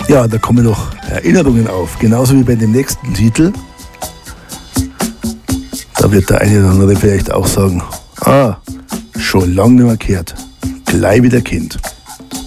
Ja, da kommen noch Erinnerungen auf. Genauso wie bei dem nächsten Titel. Da wird der eine oder andere vielleicht auch sagen, schon lange nicht mehr gehört. Gleich wieder Kind.